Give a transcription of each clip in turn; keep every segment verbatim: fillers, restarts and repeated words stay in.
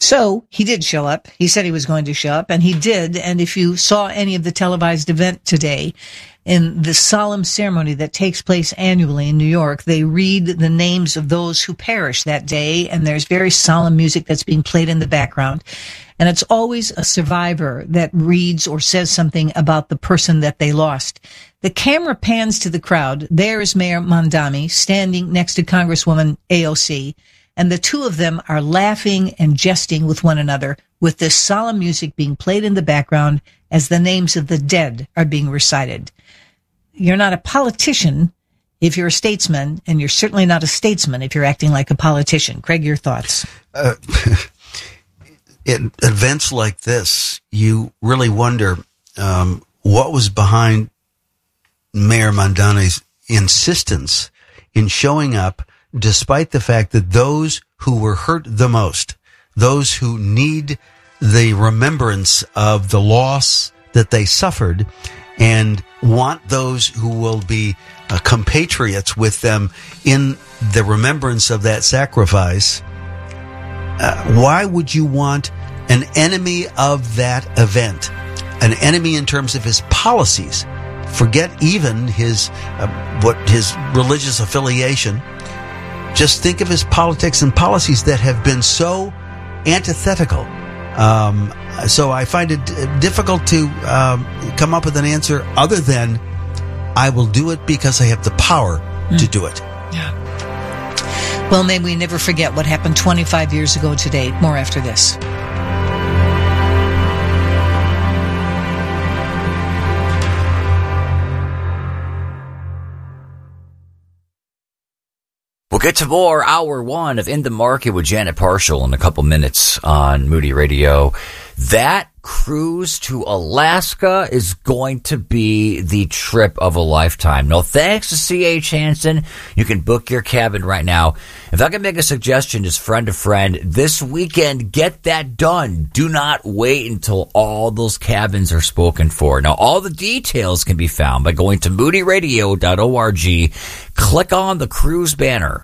So he did show up. He said he was going to show up, and he did. And if you saw any of the televised event today, in the solemn ceremony that takes place annually in New York, they read the names of those who perished that day, and there's very solemn music that's being played in the background. And it's always a survivor that reads or says something about the person that they lost. The camera pans to the crowd. There is Mayor Mamdani standing next to Congresswoman A O C. And the two of them are laughing and jesting with one another, with this solemn music being played in the background as the names of the dead are being recited. You're not a politician if you're a statesman, and you're certainly not a statesman if you're acting like a politician. Craig, your thoughts? Uh, in events like this, you really wonder um, what was behind Mayor Mamdani's insistence in showing up, despite the fact that those who were hurt the most, those who need the remembrance of the loss that they suffered and want those who will be uh, compatriots with them in the remembrance of that sacrifice, uh, why would you want an enemy of that event, an enemy in terms of his policies? Forget even his uh, what his religious affiliation. Just think of his politics and policies that have been so antithetical. Um, so I find it difficult to um, come up with an answer other than I will do it because I have the power mm. to do it. Yeah. Well, may we never forget what happened twenty-five years ago today. More after this. We'll get to more hour one of In the Market with Janet Parshall in a couple minutes on Moody Radio. That cruise to Alaska is going to be the trip of a lifetime. No thanks to C H Hansen. You can book your cabin right now. If I can make a suggestion, just friend to friend, this weekend, get that done. Do not wait until all those cabins are spoken for. Now, all the details can be found by going to moody radio dot org. Click on the cruise banner.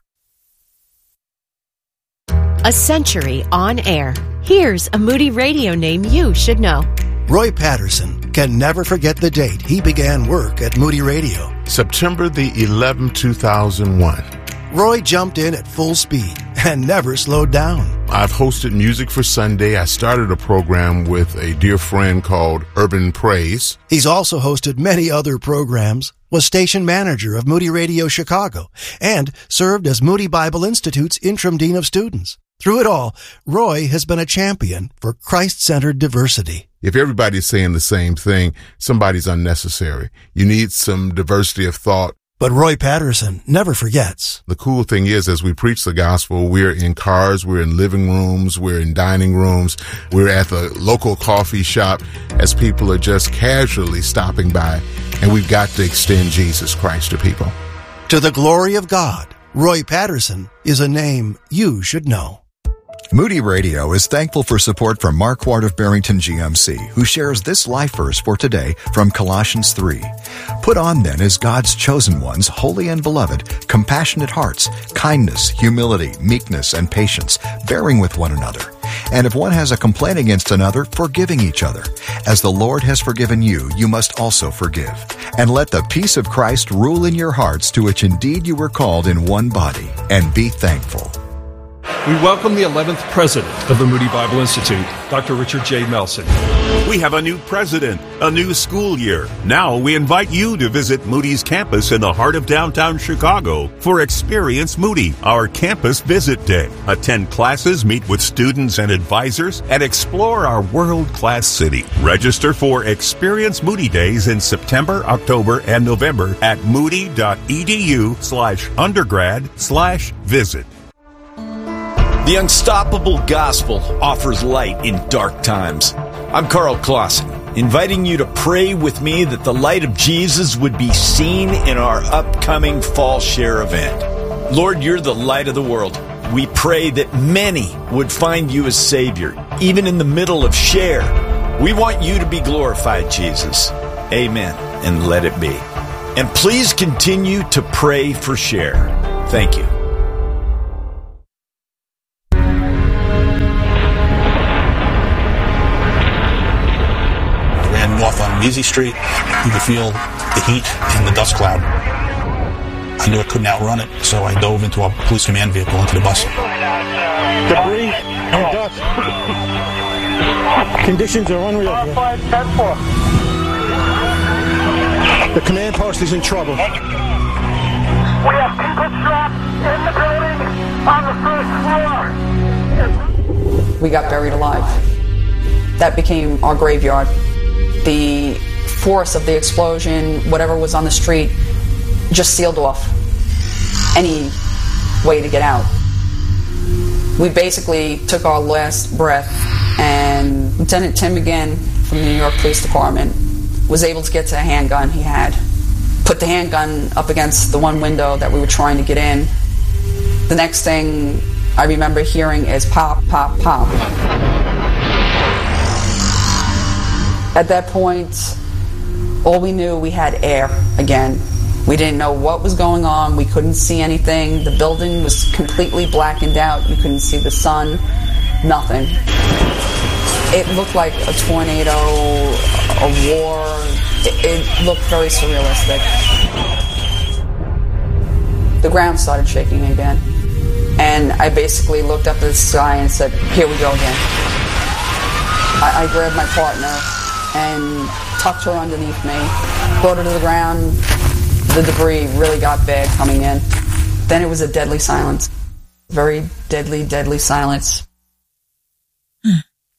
A century on air. Here's a Moody Radio name you should know. Roy Patterson can never forget the date he began work at Moody Radio. September the eleventh, two thousand one. Roy jumped in at full speed and never slowed down. I've hosted Music for Sunday. I started a program with a dear friend called Urban Praise. He's also hosted many other programs, was station manager of Moody Radio Chicago, and served as Moody Bible Institute's interim dean of students. Through it all, Roy has been a champion for Christ-centered diversity. If everybody's saying the same thing, somebody's unnecessary. You need some diversity of thought. But Roy Patterson never forgets. The cool thing is, as we preach the gospel, we're in cars, we're in living rooms, we're in dining rooms, we're at the local coffee shop as people are just casually stopping by, and we've got to extend Jesus Christ to people. To the glory of God, Roy Patterson is a name you should know. Moody Radio is thankful for support from Mark Ward of Barrington G M C, who shares this life verse for today from Colossians three. Put on then as God's chosen ones, holy and beloved, compassionate hearts, kindness, humility, meekness, and patience, bearing with one another. And if one has a complaint against another, forgiving each other. As the Lord has forgiven you, you must also forgive. And let the peace of Christ rule in your hearts, to which indeed you were called in one body, and be thankful. We welcome the eleventh president of the Moody Bible Institute, Doctor Richard J. Melson. We have a new president, a new school year. Now we invite you to visit Moody's campus in the heart of downtown Chicago for Experience Moody, our campus visit day. Attend classes, meet with students and advisors, and explore our world-class city. Register for Experience Moody Days in September, October, and November at moody.edu slash undergrad slash visit. The Unstoppable Gospel offers light in dark times. I'm Carl Clausen, inviting you to pray with me that the light of Jesus would be seen in our upcoming Fall Share event. Lord, you're the light of the world. We pray that many would find you as Savior, even in the middle of Share. We want you to be glorified, Jesus. Amen, and let it be. And please continue to pray for Share. Thank you. Measy Street. You could feel the heat and the dust cloud. I knew I couldn't outrun it, so I dove into a police command vehicle into the bus. Debris and dust. Conditions are unreal here. The command post is in trouble. We have people trapped in the building on the first floor. We got buried alive. That became our graveyard. The force of the explosion, whatever was on the street, just sealed off any way to get out. We basically took our last breath, and Lieutenant Tim McGinn from the New York Police Department was able to get to a handgun he had, put the handgun up against the one window that we were trying to get in. The next thing I remember hearing is pop, pop, pop. At that point, all we knew, we had air again. We didn't know what was going on. We couldn't see anything. The building was completely blackened out. You couldn't see the sun, nothing. It looked like a tornado, a war. It, it looked very surrealistic. The ground started shaking again. And I basically looked up at the sky and said, here we go again. I, I grabbed my partner and tucked her underneath me, brought her to the ground. The debris really got bad coming in. Then it was a deadly silence. Very deadly, deadly silence. Hmm.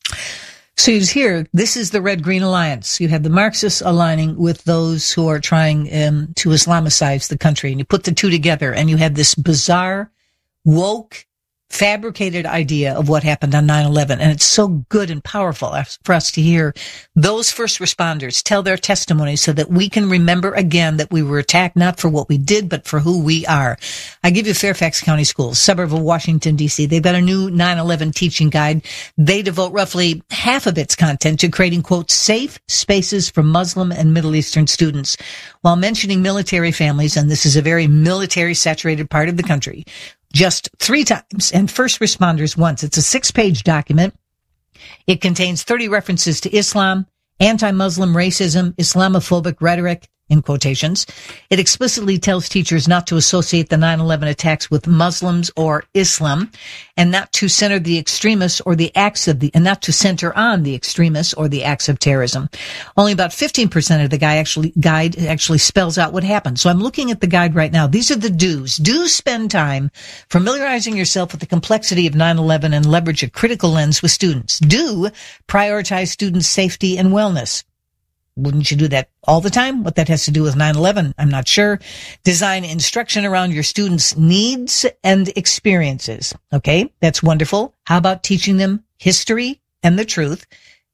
So you hear, this is the Red-Green Alliance. You have the Marxists aligning with those who are trying um, to Islamicize the country. And you put the two together, and you have this bizarre, woke, fabricated idea of what happened on nine eleven. And it's so good and powerful for us to hear those first responders tell their testimony so that we can remember again that we were attacked not for what we did, but for who we are. I give you Fairfax County Schools, suburb of Washington, D C. They've got a new nine eleven teaching guide. They devote roughly half of its content to creating, quote, safe spaces for Muslim and Middle Eastern students, while mentioning military families, and this is a very military-saturated part of the country, just three times, and first responders once. It's a six-page document. It contains thirty references to Islam, anti-Muslim racism, Islamophobic rhetoric, in quotations. It explicitly tells teachers not to associate the nine eleven attacks with Muslims or Islam, and not to center the extremists or the acts of the, and not to center on the extremists or the acts of terrorism. Only about fifteen percent of the guide actually, guide actually spells out what happened. So I'm looking at the guide right now. These are the do's. Do spend time familiarizing yourself with the complexity of nine eleven and leverage a critical lens with students. Do prioritize students' safety and wellness. Wouldn't you do that all the time? What that has to do with nine eleven, I'm not sure. Design instruction around your students' needs and experiences. Okay, that's wonderful. How about teaching them history and the truth?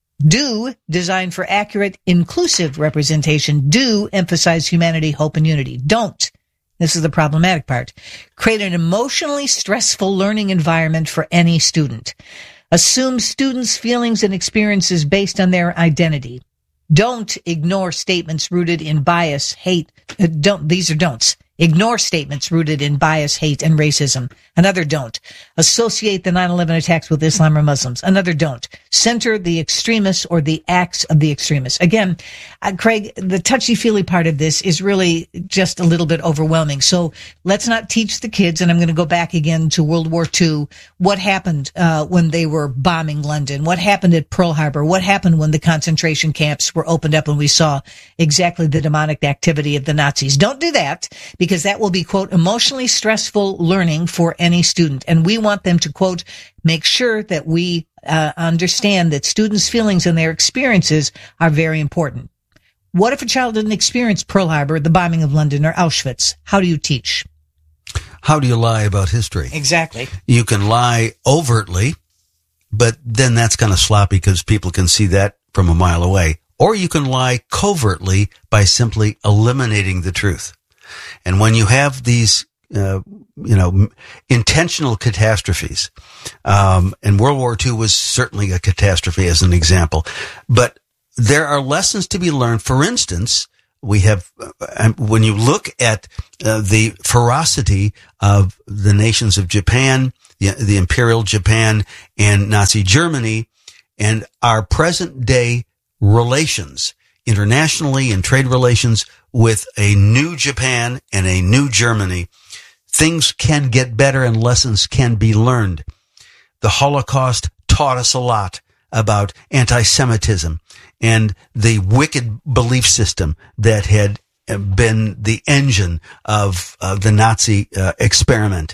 Do design for accurate, inclusive representation. Do emphasize humanity, hope, and unity. Don't. This is the problematic part. Create an emotionally stressful learning environment for any student. Assume students' feelings and experiences based on their identity. Don't ignore statements rooted in bias, hate. Uh, don't, these are don'ts. Ignore statements rooted in bias, hate, and racism. Another don't. Associate the nine eleven attacks with Islam or Muslims. Another don't. Center the extremists or the acts of the extremists. Again, uh, Craig, the touchy-feely part of this is really just a little bit overwhelming. So let's not teach the kids, and I'm going to go back again to World War Two, what happened uh, when they were bombing London, what happened at Pearl Harbor, what happened when the concentration camps were opened up and we saw exactly the demonic activity of the Nazis. Don't do that, because that will be, quote, emotionally stressful learning for any student. And we want them to, quote, make sure that we uh, understand that students' feelings and their experiences are very important. What if a child didn't experience Pearl Harbor, the bombing of London, or Auschwitz? How do you teach? How do you lie about history? Exactly. You can lie overtly, but then that's kind of sloppy because people can see that from a mile away. Or you can lie covertly by simply eliminating the truth. And when you have these, uh, you know, intentional catastrophes, um, and World War Two was certainly a catastrophe as an example, but there are lessons to be learned. For instance, we have, uh, when you look at uh, the ferocity of the nations of Japan, the, the Imperial Japan and Nazi Germany, and our present day relations internationally in trade relations with a new Japan and a new Germany, things can get better and lessons can be learned. The Holocaust taught us a lot about anti-Semitism and the wicked belief system that had been the engine of uh, the Nazi uh, experiment.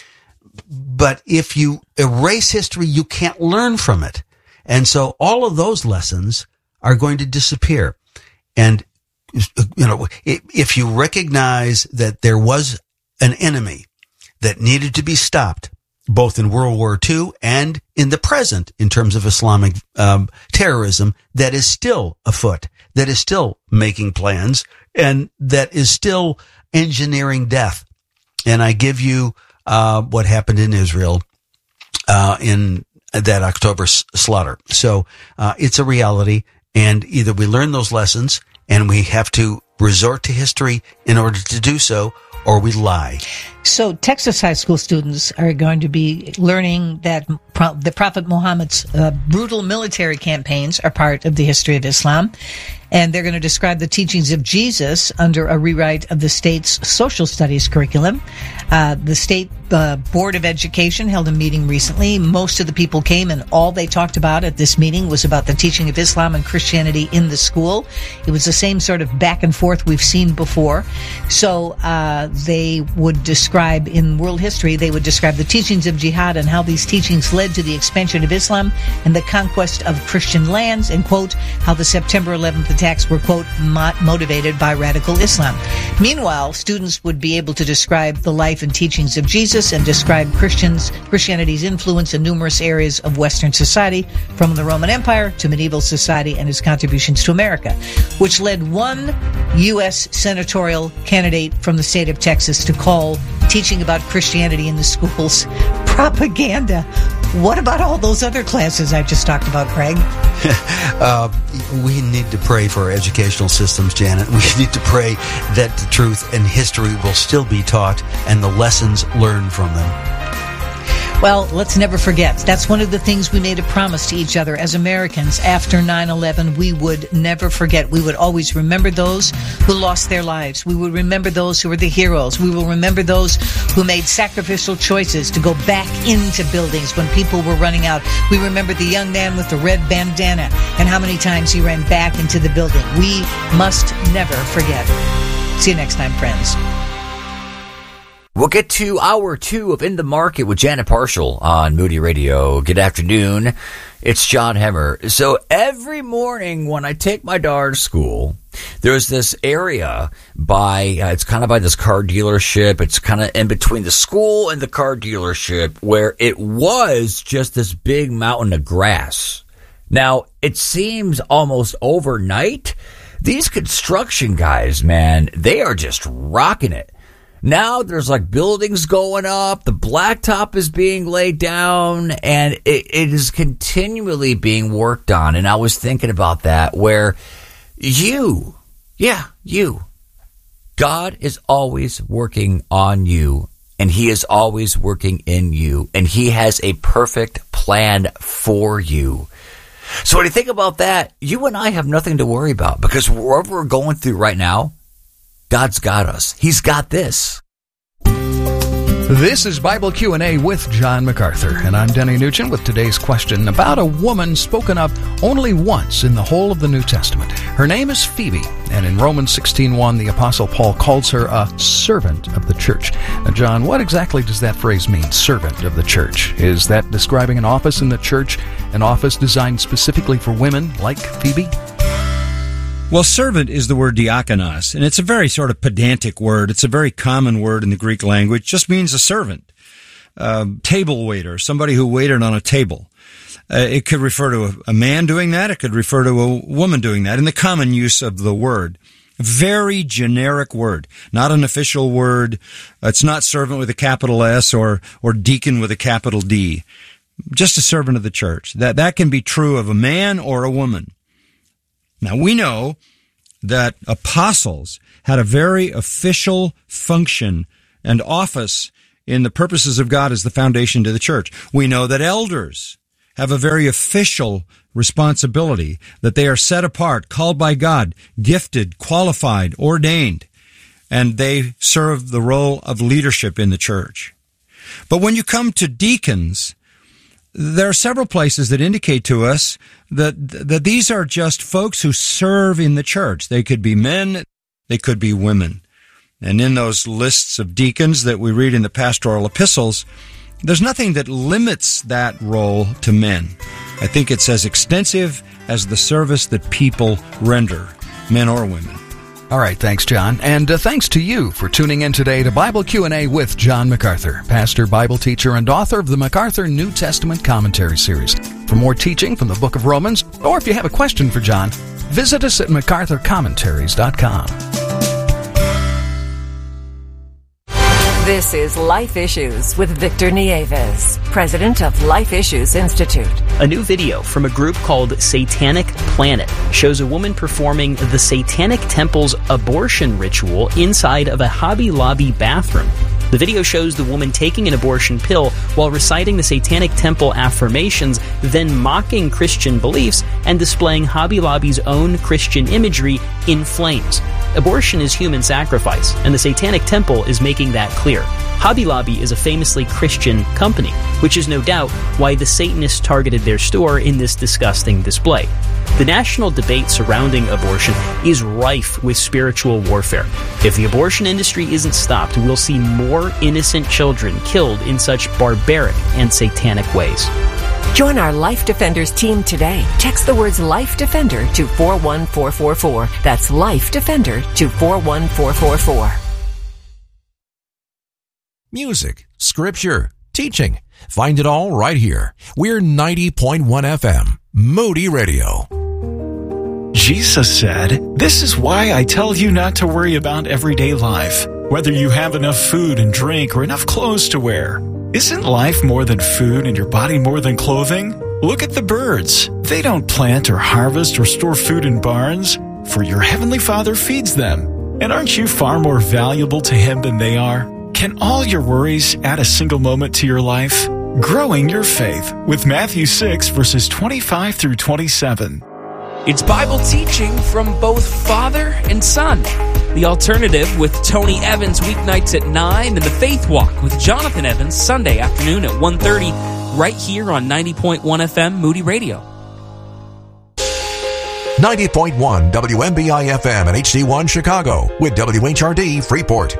But if you erase history, you can't learn from it. And so all of those lessons are going to disappear. And, you know, if you recognize that there was an enemy that needed to be stopped, both in World War Two and in the present in terms of Islamic um, terrorism that is still afoot, that is still making plans, and that is still engineering death. And I give you uh what happened in Israel uh in that October s- slaughter. So uh it's a reality, and either we learn those lessons and we have to resort to history in order to do so, or we lie. So Texas high school students are going to be learning that pro- the Prophet Muhammad's uh, brutal military campaigns are part of the history of Islam. And they're going to describe the teachings of Jesus under a rewrite of the state's social studies curriculum. Uh, the state uh, Board of Education held a meeting recently. Most of the people came, and all they talked about at this meeting was about the teaching of Islam and Christianity in the school. It was the same sort of back and forth we've seen before. So uh, they would describe, in world history, they would describe the teachings of jihad and how these teachings led to the expansion of Islam and the conquest of Christian lands, and, quote, how the September eleventh attacks were, quote, mo- motivated by radical Islam. Meanwhile, students would be able to describe the life and teachings of Jesus and describe Christians, Christianity's influence in numerous areas of Western society, from the Roman Empire to medieval society and its contributions to America, which led one U S senatorial candidate from the state of Texas to call teaching about Christianity in the schools propaganda. What about all those other classes I just talked about, Craig? uh, we need to pray for our educational systems, Janet. We need to pray that the truth and history will still be taught and the lessons learned from them. Well, let's never forget. That's one of the things we made a promise to each other as Americans after nine eleven. We would never forget. We would always remember those who lost their lives. We would remember those who were the heroes. We will remember those who made sacrificial choices to go back into buildings when people were running out. We remember the young man with the red bandana and how many times he ran back into the building. We must never forget. See you next time, friends. We'll get to hour two of In the Market with Janet Parshall on Moody Radio. Good afternoon. It's John Hemmer. So every morning when I take my daughter to school, there's this area by, uh, it's kind of by this car dealership. It's kind of in between the school and the car dealership, where it was just this big mountain of grass. Now, it seems almost overnight. These construction guys, man, they are just rocking it. Now there's like buildings going up, the blacktop is being laid down, and it, it is continually being worked on. And I was thinking about that, where you, yeah, you, God is always working on you, and He is always working in you, and He has a perfect plan for you. So when you think about that, you and I have nothing to worry about, because wherever we're going through right now, God's got us. He's got this. This is Bible Q and A with John MacArthur, and I'm Denny Nugent with today's question about a woman spoken of only once in the whole of the New Testament. Her name is Phoebe, and in Romans sixteen one, the Apostle Paul calls her a servant of the church. Now, John, what exactly does that phrase mean, servant of the church? Is that describing an office in the church, an office designed specifically for women like Phoebe? Well, servant is the word diakonos, and it's a very sort of pedantic word. It's a very common word in the Greek language. It just means a servant, uh, table waiter, somebody who waited on a table. Uh, it could refer to a, a man doing that. It could refer to a woman doing that in the common use of the word. Very generic word, not an official word. It's not servant with a capital S or or deacon with a capital D. Just a servant of the church. That that can be true of a man or a woman. Now, we know that apostles had a very official function and office in the purposes of God as the foundation to the church. We know that elders have a very official responsibility, that they are set apart, called by God, gifted, qualified, ordained, and they serve the role of leadership in the church. But when you come to deacons, there are several places that indicate to us that that these are just folks who serve in the church. They could be men, they could be women. And in those lists of deacons that we read in the pastoral epistles, there's nothing that limits that role to men. I think it's as extensive as the service that people render, men or women. All right, thanks, John. And uh, thanks to you for tuning in today to Bible Q and A with John MacArthur, pastor, Bible teacher, and author of the MacArthur New Testament Commentary Series. For more teaching from the book of Romans, or if you have a question for John, visit us at macarthur commentaries dot com. This is Life Issues with Victor Nieves, president of Life Issues Institute. A new video from a group called Satanic Planet shows a woman performing the Satanic Temple's abortion ritual inside of a Hobby Lobby bathroom. The video shows the woman taking an abortion pill while reciting the Satanic Temple affirmations, then mocking Christian beliefs and displaying Hobby Lobby's own Christian imagery in flames. Abortion is human sacrifice, and the Satanic Temple is making that clear. Hobby Lobby is a famously Christian company, which is no doubt why the Satanists targeted their store in this disgusting display. The national debate surrounding abortion is rife with spiritual warfare. If the abortion industry isn't stopped, we'll see more innocent children killed in such barbaric and satanic ways. Join our Life Defenders team today. Text the words Life Defender to four one four four four. That's Life Defender to four one four four four. Music, scripture, teaching. Find it all right here. We're ninety point one F M, Moody Radio. Jesus said, "This is why I tell you not to worry about everyday life, whether you have enough food and drink or enough clothes to wear. Isn't life more than food and your body more than clothing? Look at the birds. They don't plant or harvest or store food in barns, for your heavenly Father feeds them. And aren't you far more valuable to Him than they are? Can all your worries add a single moment to your life? Growing your faith with Matthew six, verses twenty-five through twenty-seven. It's Bible teaching from both Father and Son. The Alternative with Tony Evans weeknights at nine, and The Faith Walk with Jonathan Evans Sunday afternoon at one thirty, right here on ninety point one F M Moody Radio. ninety point one W M B I F M and H D one Chicago with W H R D Freeport.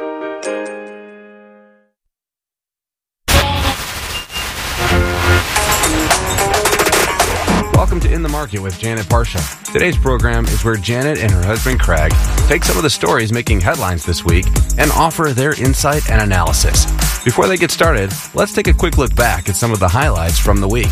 Welcome to In the Market with Janet Parsha. Today's program is where Janet and her husband Craig take some of the stories making headlines this week and offer their insight and analysis. Before they get started, let's take a quick look back at some of the highlights from the week.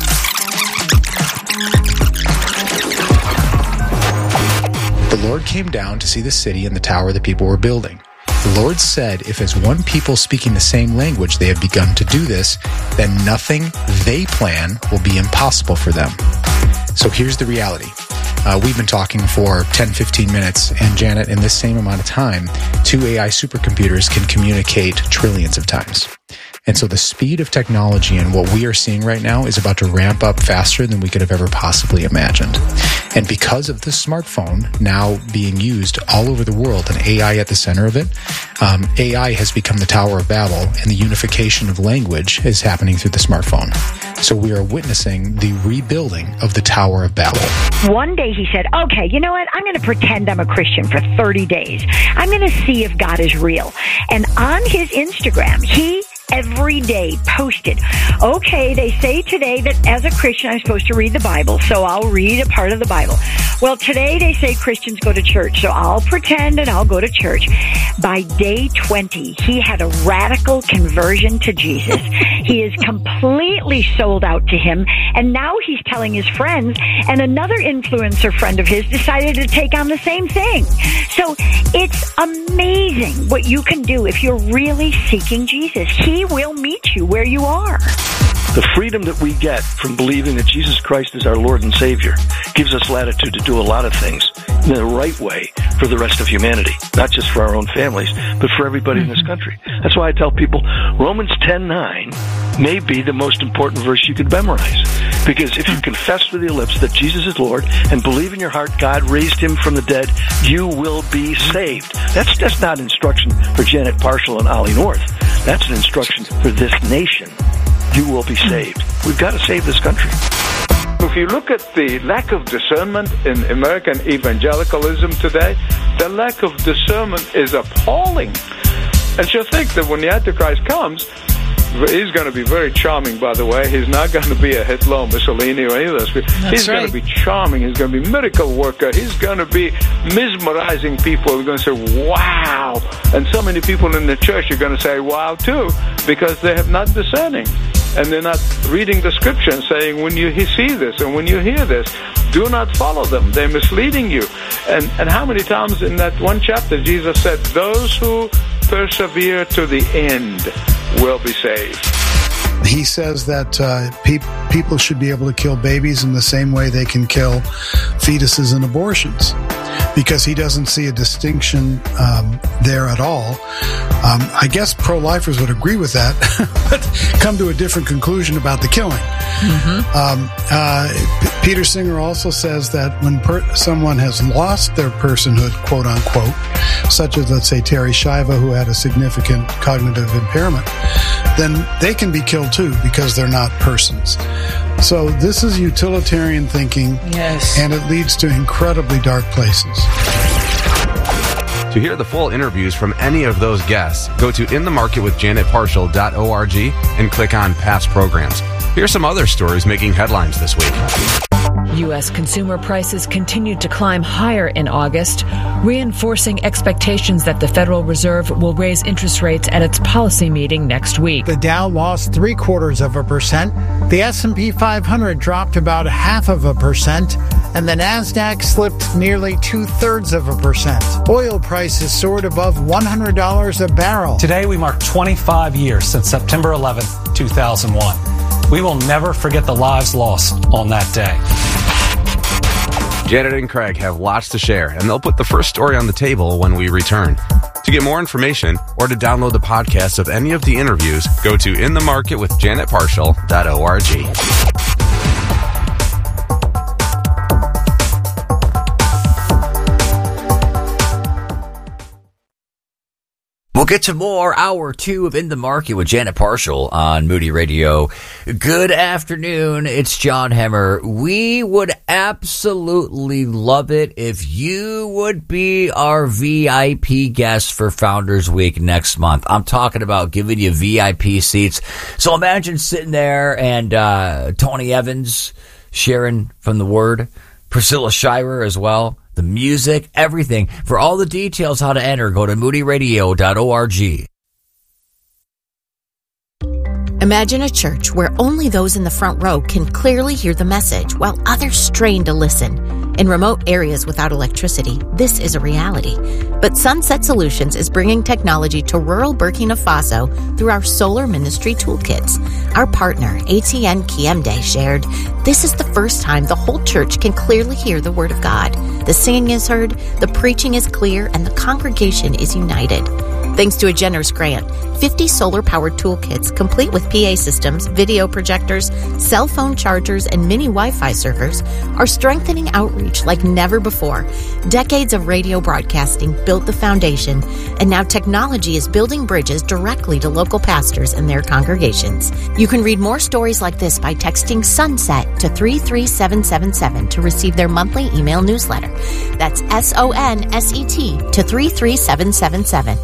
The Lord came down to see the city and the tower the people were building. The Lord said, if as one people speaking the same language they have begun to do this, then nothing they plan will be impossible for them. So here's the reality. Uh, we've been talking for ten, fifteen minutes, and Janet, in this same amount of time, two A I supercomputers can communicate trillions of times. And so the speed of technology and what we are seeing right now is about to ramp up faster than we could have ever possibly imagined. And because of the smartphone now being used all over the world and A I at the center of it, um, A I has become the Tower of Babel, and the unification of language is happening through the smartphone. So we are witnessing the rebuilding of the Tower of Babel. One day he said, okay, you know what? I'm going to pretend I'm a Christian for thirty days. I'm going to see if God is real. And on his Instagram, he every day posted, okay, they say today that as a Christian I'm supposed to read the Bible, so I'll read a part of the Bible. Well, today they say Christians go to church, so I'll pretend and I'll go to church. By day twenty, he had a radical conversion to Jesus. He is completely sold out to him, and now he's telling his friends, and another influencer friend of his decided to take on the same thing. So it's amazing what you can do if you're really seeking Jesus. He will meet you where you are. The freedom that we get from believing that Jesus Christ is our Lord and Savior gives us latitude to do a lot of things in the right way for the rest of humanity, not just for our own families, but for everybody in this country. That's why I tell people Romans ten nine may be the most important verse you could memorize. Because if you confess with your lips that Jesus is Lord and believe in your heart God raised him from the dead, you will be saved. That's that's not instruction for Janet Parshall and Ollie North. That's an instruction for this nation. You will be saved. We've got to save this country. If you look at the lack of discernment in American evangelicalism today, the lack of discernment is appalling. And she'll think that when the Antichrist comes, he's going to be very charming, by the way. He's not going to be a Hitler or Mussolini or any of those people. He's right. going to be charming. He's going to be a miracle worker. He's going to be mesmerizing people. They're going to say, wow. And so many people in the church are going to say, wow, too, because they have not discerning. And they're not reading the scripture and saying, when you see this and when you hear this, do not follow them. They're misleading you. And, and how many times in that one chapter Jesus said, those who persevere to the end will be saved. He says that uh, pe- people should be able to kill babies in the same way they can kill fetuses in abortions, because he doesn't see a distinction um, there at all. Um, I guess pro-lifers would agree with that, but come to a different conclusion about the killing. Mm-hmm. Um, uh, P- Peter Singer also says that when per- someone has lost their personhood, quote unquote, such as, let's say, Terry Shiva, who had a significant cognitive impairment, then they can be killed too, because they're not persons. So this is utilitarian thinking, yes, and it leads to incredibly dark places. To hear the full interviews from any of those guests, go to in the market with janet parshall dot org and click on past programs. Here's some other stories making headlines this week. U S consumer prices continued to climb higher in August, reinforcing expectations that the Federal Reserve will raise interest rates at its policy meeting next week. The Dow lost three quarters of a percent, the S and P five hundred dropped about half of a percent, and the NASDAQ slipped nearly two-thirds of a percent. Oil prices soared above one hundred dollars a barrel. Today we mark twenty-five years since September eleventh, two thousand one. We will never forget the lives lost on that day. Janet and Craig have lots to share, and they'll put the first story on the table when we return. To get more information or to download the podcast of any of the interviews, go to in the market with janet parshall dot org. We'll get to more hour two of In the Market with Janet Parshall on Moody Radio. Good afternoon. It's John Hemmer. We would absolutely love it if you would be our V I P guest for Founders Week next month. I'm talking about giving you V I P seats. So imagine sitting there and uh, Tony Evans sharing from the Word, Priscilla Shirer as well. The music, everything. For all the details how to enter, go to moody radio dot org. Imagine a church where only those in the front row can clearly hear the message while others strain to listen. In remote areas without electricity, this is a reality. But Sunset Solutions is bringing technology to rural Burkina Faso through our solar ministry toolkits. Our partner, A T N Kiemde, shared, "This is the first time the whole church can clearly hear the Word of God. The singing is heard, the preaching is clear, and the congregation is united." Thanks to a generous grant, fifty solar-powered toolkits complete with P A systems, video projectors, cell phone chargers, and mini Wi-Fi servers are strengthening outreach like never before. Decades of radio broadcasting built the foundation, and now technology is building bridges directly to local pastors and their congregations. You can read more stories like this by texting SUNSET to three three seven seven seven to receive their monthly email newsletter. That's S O N S E T to three three seven seven seven.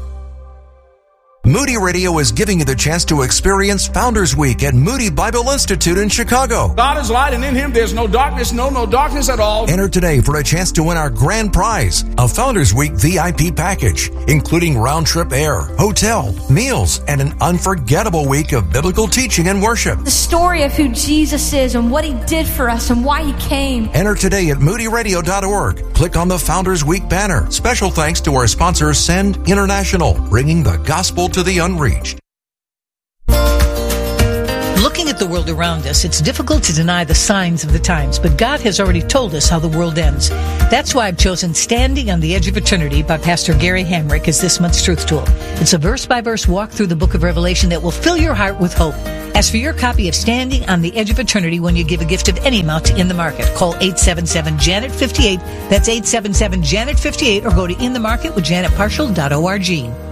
Moody Radio is giving you the chance to experience Founders Week at Moody Bible Institute in Chicago. God is light, and in Him there's no darkness, no, no darkness at all. Enter today for a chance to win our grand prize, a Founders Week V I P package, including round-trip air, hotel, meals, and an unforgettable week of biblical teaching and worship. The story of who Jesus is and what He did for us and why He came. Enter today at moody radio dot org. Click on the Founders Week banner. Special thanks to our sponsor, Send International, bringing the gospel to the unreached. Looking at the the world around us, it's difficult to deny the signs of the times, but God has already told us how the world ends. That's why I've chosen Standing on the Edge of Eternity by Pastor Gary Hamrick as this month's Truth Tool. It's a verse-by-verse walk through the book of Revelation that will fill your heart with hope. As for your copy of Standing on the Edge of Eternity when you give a gift of any amount to In the Market, call eight seven seven, Janet fifty-eight. That's eight seven seven, Janet fifty-eight, or go to in the market with janet partial dot org.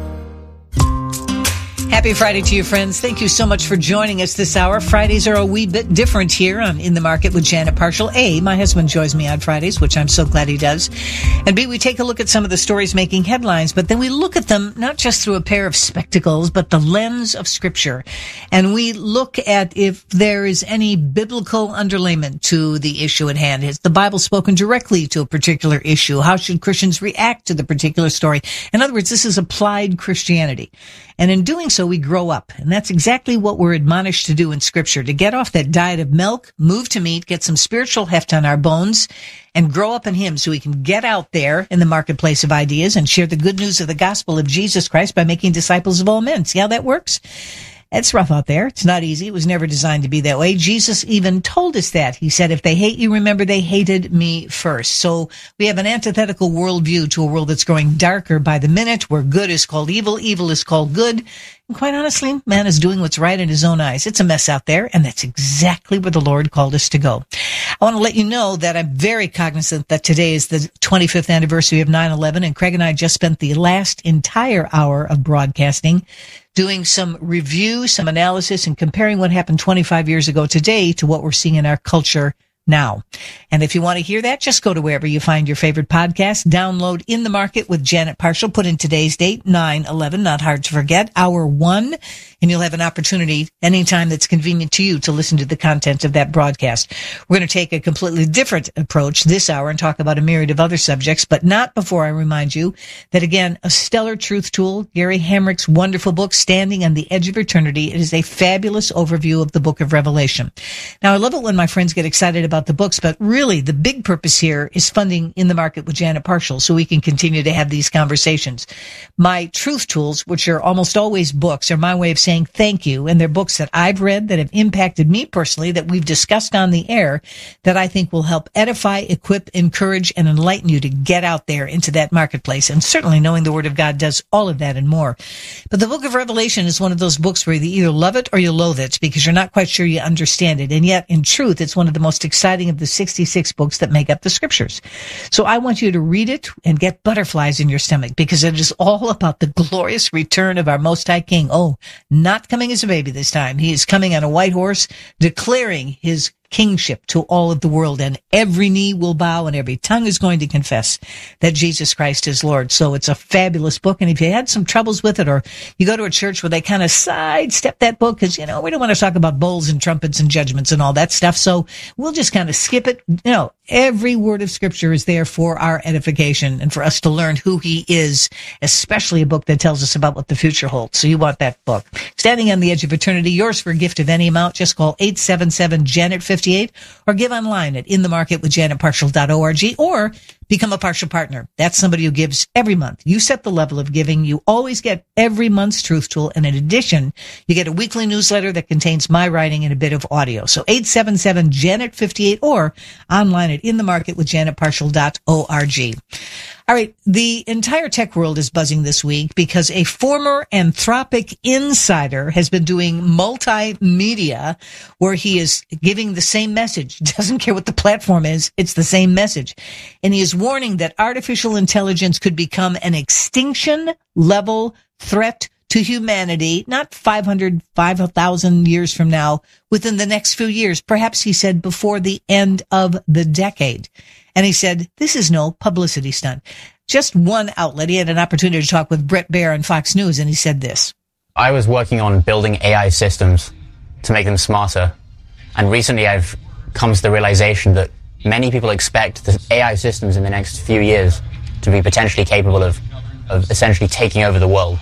Happy Friday to you, friends. Thank you so much for joining us this hour. Fridays are a wee bit different here on In the Market with Janet Partial. A, my husband joins me on Fridays, which I'm so glad he does. And B, we take a look at some of the stories making headlines, but then we look at them not just through a pair of spectacles, but the lens of Scripture. And we look at if there is any biblical underlayment to the issue at hand. Has the Bible spoken directly to a particular issue? How should Christians react to the particular story? In other words, this is applied Christianity. And in doing so, we grow up. And that's exactly what we're admonished to do in Scripture, to get off that diet of milk, move to meat, get some spiritual heft on our bones, and grow up in Him so we can get out there in the marketplace of ideas and share the good news of the gospel of Jesus Christ by making disciples of all men. See how that works? It's rough out there. It's not easy. It was never designed to be that way. Jesus even told us that. He said, if they hate you, remember they hated me first. So we have an antithetical worldview to a world that's growing darker by the minute, where good is called evil, evil is called good. And quite honestly, man is doing what's right in his own eyes. It's a mess out there, and that's exactly where the Lord called us to go. I want to let you know that I'm very cognizant that today is the twenty-fifth anniversary of nine eleven, and Craig and I just spent the last entire hour of broadcasting doing some review, some analysis, and comparing what happened twenty-five years ago today to what we're seeing in our culture now. And if you want to hear that, just go to wherever you find your favorite podcast, download In the Market with Janet Partial, put in today's date, nine eleven, not hard to forget, hour one, and you'll have an opportunity anytime that's convenient to you to listen to the content of that broadcast. We're going to take a completely different approach this hour and talk about a myriad of other subjects, but not before I remind you that, again, a stellar truth tool, Gary Hamrick's wonderful book, Standing on the Edge of Eternity. It is a fabulous overview of the book of Revelation. Now, I love it when my friends get excited about the books, but really the big purpose here is funding In the Market with Janet Partial so we can continue to have these conversations. My truth tools, which are almost always books, are my way of saying thank you, and they're books that I've read that have impacted me personally, that we've discussed on the air, that I think will help edify, equip, encourage, and enlighten you to get out there into that marketplace. And certainly knowing the Word of God does all of that and more. But the book of Revelation is one of those books where you either love it or you loathe it because you're not quite sure you understand it. And yet, in truth, it's one of the most exciting of the sixty-six books that make up the Scriptures. So I want you to read it and get butterflies in your stomach, because it is all about the glorious return of our Most High King. Oh, not coming as a baby this time. He is coming on a white horse, declaring his kingship to all of the world, and every knee will bow and every tongue is going to confess that Jesus Christ is Lord. So it's a fabulous book. And if you had some troubles with it, or you go to a church where they kind of sidestep that book because, you know, we don't want to talk about bowls and trumpets and judgments and all that stuff, so we'll just kind of skip it. You know, every word of Scripture is there for our edification and for us to learn who He is, especially a book that tells us about what the future holds. So you want that book. Standing on the Edge of Eternity, yours for a gift of any amount. Just call eight seven seven, Janet fifty-eight or give online at in the market with janet partial dot org, or become a partial partner. That's somebody who gives every month. You set the level of giving. You always get every month's truth tool. And in addition, you get a weekly newsletter that contains my writing and a bit of audio. So eight seven seven, Janet fifty-eight or online at in the market with janet partial dot org. All right. The entire tech world is buzzing this week because a former Anthropic insider has been doing multimedia where he is giving the same message. Doesn't care what the platform is. It's the same message. And he is warning that artificial intelligence could become an extinction level threat to humanity, not five hundred, five thousand years from now, within the next few years. Perhaps, he said, before the end of the decade. And he said, this is no publicity stunt. Just one outlet. He had an opportunity to talk with Bret Baier on Fox News, and he said this. I was working on building A I systems to make them smarter. And recently I've come to the realization that many people expect the A I systems in the next few years to be potentially capable of, of essentially taking over the world.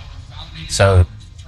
So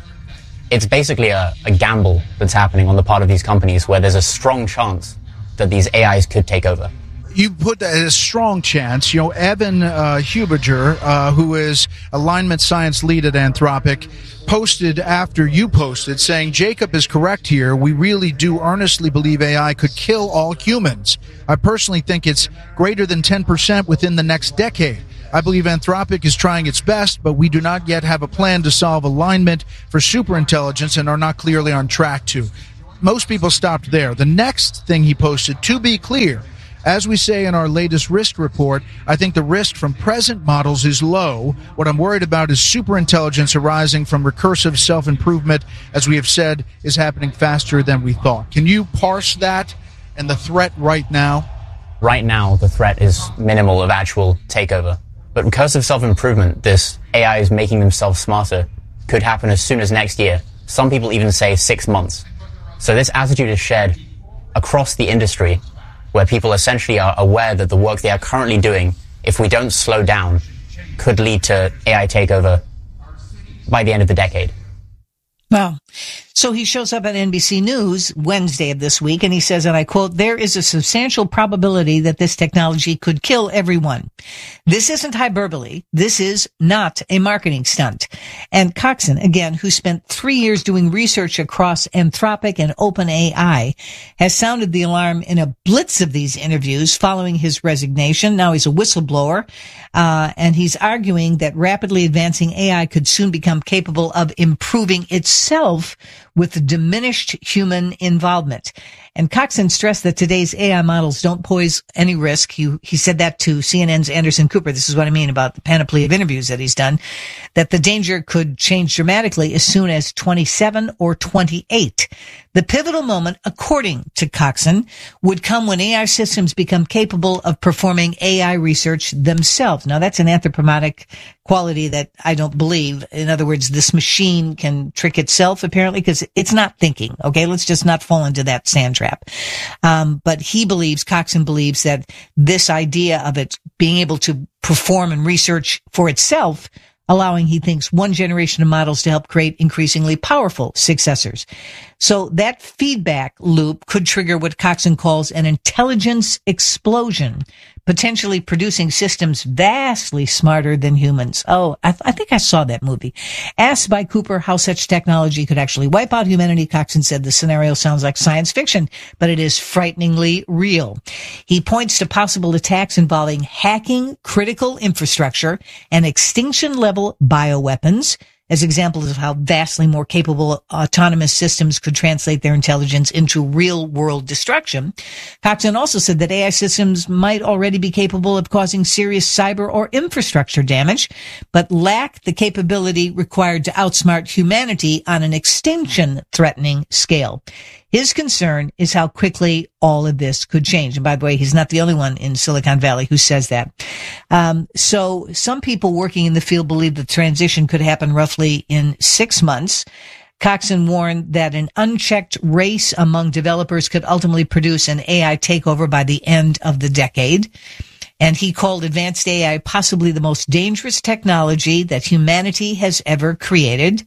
it's basically a, a gamble that's happening on the part of these companies where there's a strong chance that these A Is could take over. you put that as a strong chance. You know, Evan uh, Hubiger, uh, who is alignment science lead at Anthropic, posted after you posted saying, Jacob is correct here. We really do earnestly believe A I could kill all humans. I personally think it's greater than ten percent within the next decade. I believe Anthropic is trying its best, but we do not yet have a plan to solve alignment for superintelligence and are not clearly on track to. Most people stopped there. The next thing he posted, to be clear, as we say in our latest risk report, I think the risk from present models is low. What I'm worried about is superintelligence arising from recursive self-improvement, as we have said, is happening faster than we thought. Can you parse that and the threat right now? Right now, the threat is minimal of actual takeover. But recursive self-improvement, this A I is making themselves smarter, could happen as soon as next year. Some people even say six months. So this attitude is shared across the industry, where people essentially are aware that the work they are currently doing, if we don't slow down, could lead to A I takeover by the end of the decade. Wow. So he shows up at N B C News Wednesday of this week, and he says, and I quote, there is a substantial probability that this technology could kill everyone. This isn't hyperbole. This is not a marketing stunt. And Coxon, again, who spent three years doing research across Anthropic and OpenAI, has sounded the alarm in a blitz of these interviews following his resignation. Now he's a whistleblower, uh, and he's arguing that rapidly advancing A I could soon become capable of improving itself with diminished human involvement. And Coxon stressed that today's A I models don't pose any risk. He, he said that to C N N's Anderson Cooper. This is what I mean about the panoply of interviews that he's done, that the danger could change dramatically as soon as twenty-seven or twenty-eight. The pivotal moment, according to Coxon, would come when A I systems become capable of performing A I research themselves. Now, that's an anthropomorphic quality that I don't believe. In other words, this machine can trick itself, apparently, because it's not thinking. Okay, let's just not fall into that sand trap. Um, but he believes, Coxon believes, that this idea of it being able to perform and research for itself, allowing, he thinks, one generation of models to help create increasingly powerful successors. So that feedback loop could trigger what Coxon calls an intelligence explosion, potentially producing systems vastly smarter than humans. Oh, I, th- I think I saw that movie. Asked by Cooper how such technology could actually wipe out humanity, Coxon said the scenario sounds like science fiction, but it is frighteningly real. He points to possible attacks involving hacking critical infrastructure and extinction-level bioweapons as examples of how vastly more capable autonomous systems could translate their intelligence into real-world destruction. Coxon also said that A I systems might already be capable of causing serious cyber or infrastructure damage, but lack the capability required to outsmart humanity on an extinction-threatening scale. His concern is how quickly all of this could change. And by the way, he's not the only one in Silicon Valley who says that. Um, so some people working in the field believe the transition could happen roughly in six months. Coxon warned that an unchecked race among developers could ultimately produce an A I takeover by the end of the decade. And he called advanced A I possibly the most dangerous technology that humanity has ever created.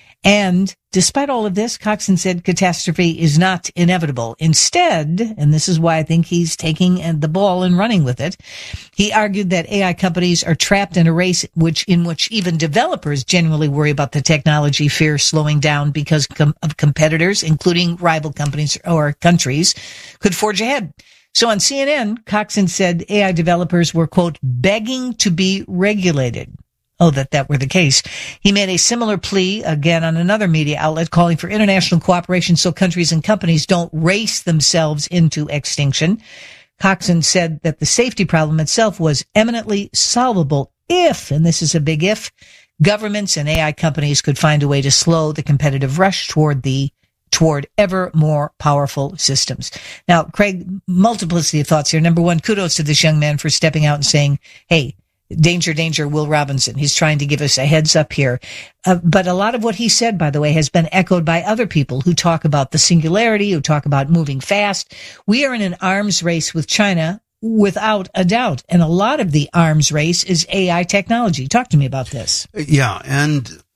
And despite all of this, Coxon said catastrophe is not inevitable. Instead, and this is why I think he's taking the ball and running with it, he argued that A I companies are trapped in a race which, in which even developers genuinely worry about the technology fear slowing down because com- of competitors, including rival companies or countries, could forge ahead. So on C N N, Coxon said A I developers were, quote, begging to be regulated. Oh, that that were the case. He made a similar plea, again, on another media outlet, calling for international cooperation so countries and companies don't race themselves into extinction. Coxon said that the safety problem itself was eminently solvable if, and this is a big if, governments and A I companies could find a way to slow the competitive rush toward the toward ever more powerful systems. Now, Craig, multiplicity of thoughts here. Number one, kudos to this young man for stepping out and saying, hey, danger, danger, Will Robinson. He's trying to give us a heads up here. Uh, but a lot of what he said, by the way, has been echoed by other people who talk about the singularity, who talk about moving fast. We are in an arms race with China without a doubt. And a lot of the arms race is A I technology. Talk to me about this. Yeah. And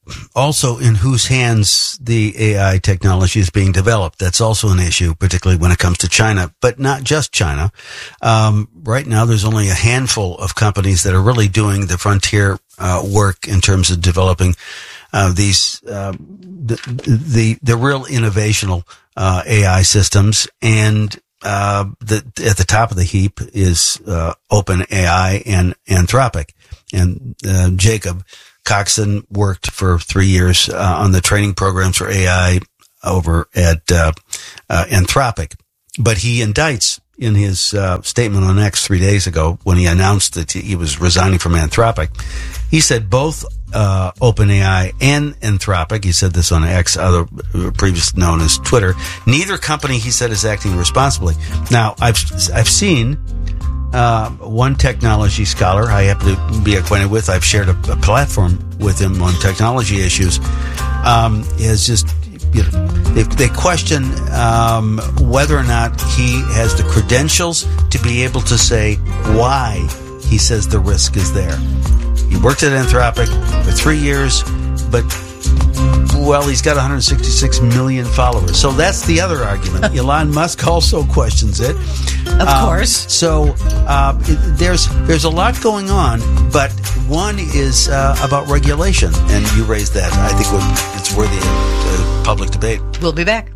also in whose hands the A I technology is being developed. That's also an issue, particularly when it comes to China, but not just China. Um, right now, there's only a handful of companies that are really doing the frontier uh, work in terms of developing uh, these uh, the, the the real innovational uh, A I systems. And uh, the, at the top of the heap is uh, OpenAI and Anthropic. And uh, Jacob Coxon worked for three years uh, on the training programs for A I over at uh, uh, Anthropic. But he indicts in his uh, statement on X three days ago when he announced that he was resigning from Anthropic. He said both uh, OpenAI and Anthropic, he said this on X, other previously known as Twitter, neither company, he said, is acting responsibly. Now, I've I've seen Uh, one technology scholar I happen to be acquainted with, I've shared a, a platform with him on technology issues, um, is just, you know, they, they question um, whether or not he has the credentials to be able to say why he says the risk is there. He worked at Anthropic for three years, but well, he's got one hundred sixty-six million followers. So that's the other argument. Elon Musk also questions it. Of um, course. So uh, it, there's there's a lot going on, but one is uh, about regulation, and you raised that. I think it's worthy of uh, public debate. We'll be back.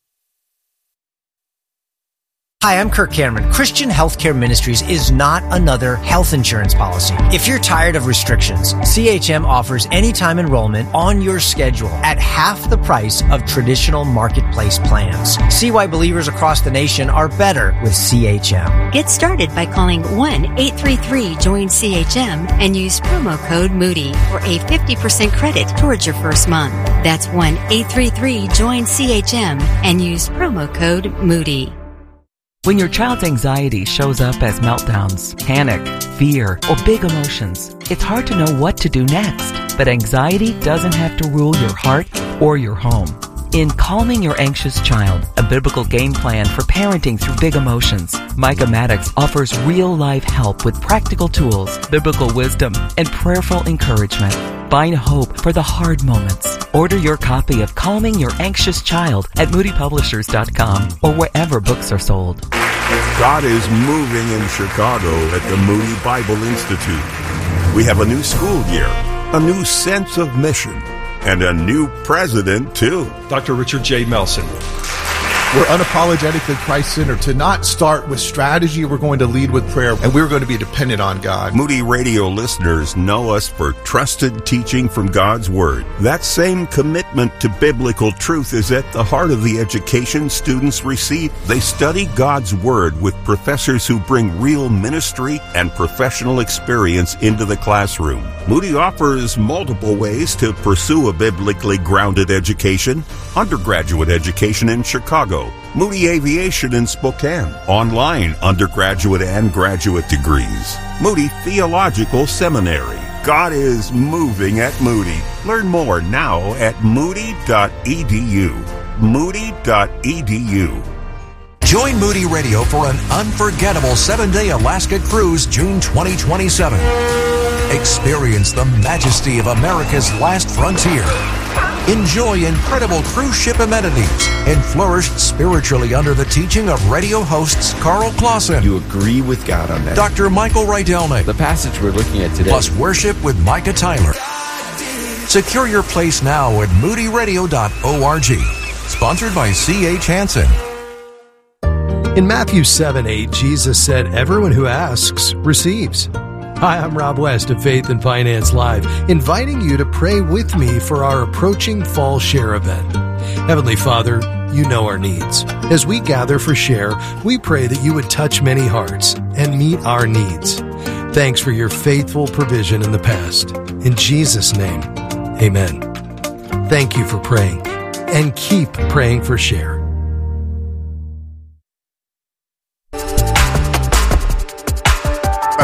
Hi, I'm Kirk Cameron. Christian Healthcare Ministries is not another health insurance policy. If you're tired of restrictions, C H M offers anytime enrollment on your schedule at half the price of traditional marketplace plans. See why believers across the nation are better with C H M. Get started by calling one eight three three join C H M and use promo code Moody for a fifty percent credit towards your first month. That's one eight three three join C H M and use promo code Moody. When your child's anxiety shows up as meltdowns, panic, fear, or big emotions, it's hard to know what to do next. But anxiety doesn't have to rule your heart or your home. In Calming Your Anxious Child, a biblical game plan for parenting through big emotions, Micah Maddox offers real-life help with practical tools, biblical wisdom, and prayerful encouragement. Find hope for the hard moments. Order your copy of Calming Your Anxious Child at moody publishers dot com or wherever books are sold. God is moving in Chicago at the Moody Bible Institute. We have a new school year, a new sense of mission, and a new president, too. Doctor Richard J. Melson. We're unapologetically Christ-centered. To not start with strategy, we're going to lead with prayer, and we're going to be dependent on God. Moody Radio listeners know us for trusted teaching from God's Word. That same commitment to biblical truth is at the heart of the education students receive. They study God's Word with professors who bring real ministry and professional experience into the classroom. Moody offers multiple ways to pursue a biblically grounded education. Undergraduate education in Chicago, Moody Aviation in Spokane, online undergraduate and graduate degrees, Moody Theological Seminary. God is moving at Moody. Learn more now at moody dot e d u. moody dot e d u. Join Moody Radio for an unforgettable seven-day Alaska cruise June twenty twenty-seven. Experience the majesty of America's last frontier. Enjoy incredible cruise ship amenities and flourish spiritually under the teaching of radio hosts Carl Clausen. You agree with God on that. Doctor Michael Rydelnik. The passage we're looking at today. Plus worship with Micah Tyler. Secure your place now at moody radio dot org. Sponsored by C H Hansen. In Matthew seven eight, Jesus said, "Everyone who asks receives." Hi, I'm Rob West of Faith and Finance Live, inviting you to pray with me for our approaching Fall Share event. Heavenly Father, you know our needs. As we gather for Share, we pray that you would touch many hearts and meet our needs. Thanks for your faithful provision in the past. In Jesus' name, amen. Thank you for praying, and keep praying for Share.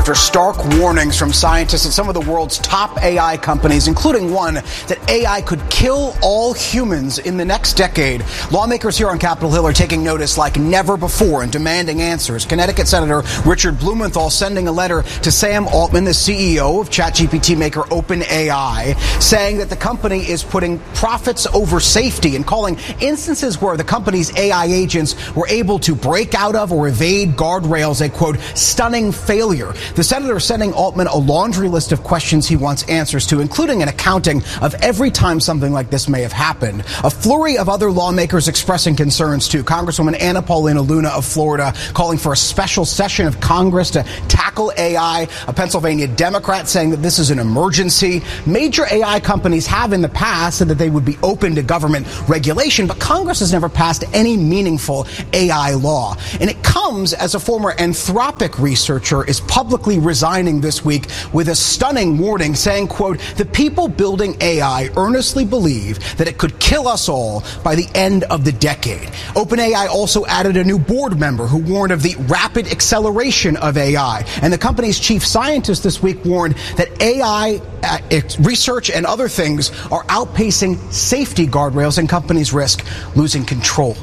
after stark warnings from scientists at some of the world's top A I companies, including one that A I could kill all humans in the next decade. Lawmakers here on Capitol Hill are taking notice like never before and demanding answers. Connecticut Senator Richard Blumenthal sending a letter to Sam Altman, the C E O of ChatGPT maker OpenAI, saying that the company is putting profits over safety and calling instances where the company's A I agents were able to break out of or evade guardrails a, quote, stunning failure. The senator sending Altman a laundry list of questions he wants answers to, including an accounting of every time something like this may have happened. A flurry of other lawmakers expressing concerns, too. Congresswoman Anna Paulina Luna of Florida calling for a special session of Congress to tackle A I. A Pennsylvania Democrat saying that this is an emergency. Major A I companies have in the past said that they would be open to government regulation, but Congress has never passed any meaningful A I law. And it comes as a former Anthropic researcher is publicly resigning this week with a stunning warning saying, quote, the people building A I earnestly believe that it could kill us all by the end of the decade. OpenAI also added a new board member who warned of the rapid acceleration of A I. And the company's chief scientist this week warned that A I uh, research and other things are outpacing safety guardrails and companies risk losing control.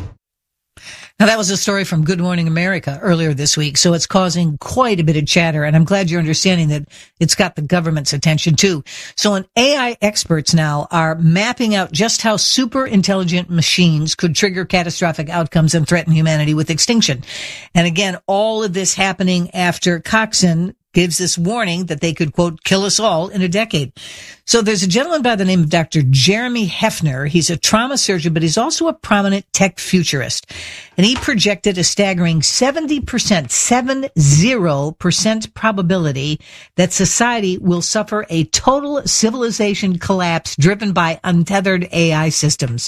Now, that was a story from Good Morning America earlier this week, so it's causing quite a bit of chatter, and I'm glad you're understanding that it's got the government's attention, too. So an A I experts now are mapping out just how super intelligent machines could trigger catastrophic outcomes and threaten humanity with extinction. And again, all of this happening after Coxon gives this warning that they could, quote, kill us all in a decade. So there's a gentleman by the name of Doctor Jeremy Hefner. He's a trauma surgeon, but he's also a prominent tech futurist. And he projected a staggering seventy percent, seven zero percent probability that society will suffer a total civilization collapse driven by untethered A I systems.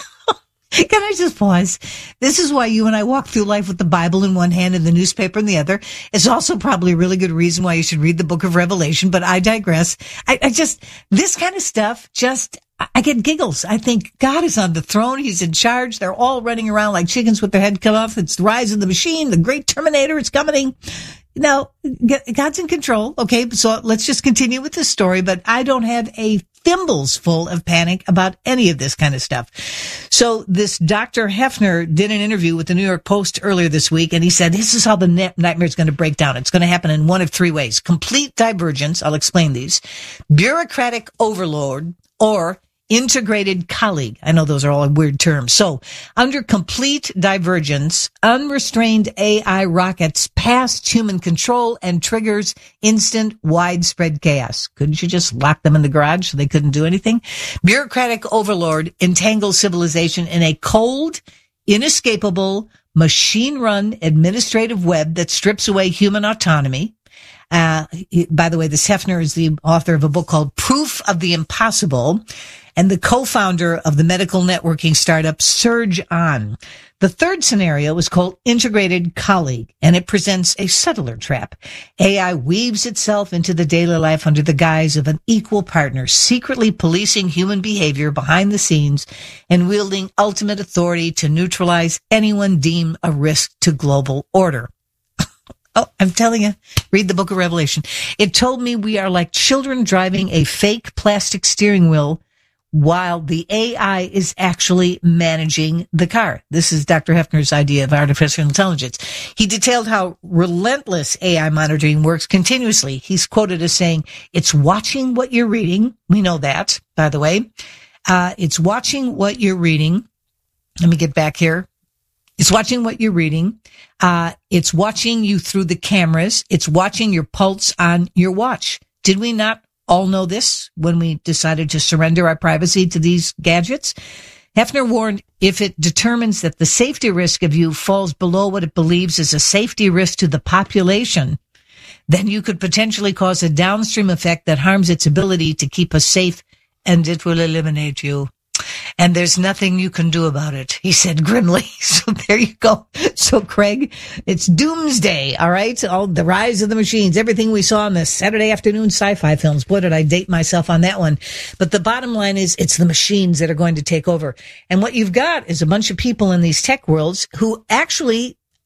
Can I just pause? This is why you and I walk through life with the Bible in one hand and the newspaper in the other. It's also probably a really good reason why you should read the book of Revelation, but I digress. I, I just, this kind of stuff, just, I get giggles. I think God is on the throne. He's in charge. They're all running around like chickens with their head cut off. It's the rise of the machine. The great Terminator is coming. Now, God's in control. Okay. So let's just continue with the story, but I don't have a thimbles full of panic about any of this kind of stuff. So this Doctor Hefner did an interview with the New York Post earlier this week, and he said, this is how the nightmare is going to break down. It's going to happen in one of three ways. Complete divergence. I'll explain these. Bureaucratic overload, or integrated colleague. I know those are all weird terms. So under complete divergence, unrestrained A I rockets past human control and triggers instant widespread chaos. Couldn't you just lock them in the garage so they couldn't do anything? Bureaucratic overlord entangles civilization in a cold, inescapable, machine-run administrative web that strips away human autonomy. Uh, he, by the way, this Hefner is the author of a book called Proof of the Impossible, and the co-founder of the medical networking startup Surge On. The third scenario is called integrated colleague, and it presents a subtler trap. A I weaves itself into the daily life under the guise of an equal partner, secretly policing human behavior behind the scenes and wielding ultimate authority to neutralize anyone deemed a risk to global order. Oh, I'm telling you, read the book of Revelation. It told me we are like children driving a fake plastic steering wheel while the A I is actually managing the car. This is Doctor Hefner's idea of artificial intelligence. He detailed how relentless A I monitoring works continuously. He's quoted as saying, it's watching what you're reading. We know that, by the way. Uh, it's watching what you're reading. Let me get back here. It's watching what you're reading. Uh, it's watching you through the cameras. It's watching your pulse on your watch. Did we not all know this when we decided to surrender our privacy to these gadgets? Hefner warned, if it determines that the safety risk of you falls below what it believes is a safety risk to the population, then you could potentially cause a downstream effect that harms its ability to keep us safe, and it will eliminate you. And there's nothing you can do about it, he said grimly. So there you go. So, Craig, it's doomsday, all right? All the rise of the machines, everything we saw in the Saturday afternoon sci-fi films. Boy, did I date myself on that one. But the bottom line is it's the machines that are going to take over. And what you've got is a bunch of people in these tech worlds who actually